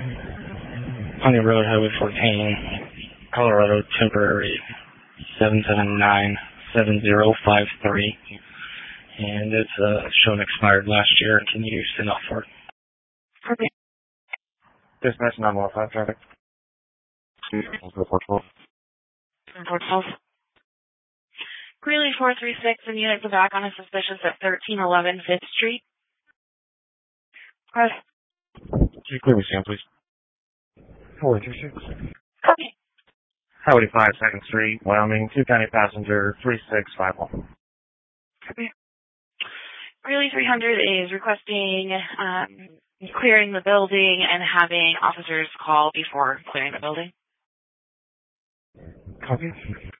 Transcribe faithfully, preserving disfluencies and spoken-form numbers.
County Road, Highway fourteen, Colorado, temporary, seven seven nine seven zero five three. And it's uh, shown expired last year. Can you send off for it? Copy. Dispatch nine one five traffic. four twelve. four twelve. Greeley four three six and units are back on a suspicious at thirteen eleven fifth Street. Press. Can you clear me, Sam, please? four three six. Copy. Highway five, second Street, Wyoming, two county passenger, three six five one. Copy. Greeley three hundred is requesting um, clearing the building and having officers call before clearing the building. Copy.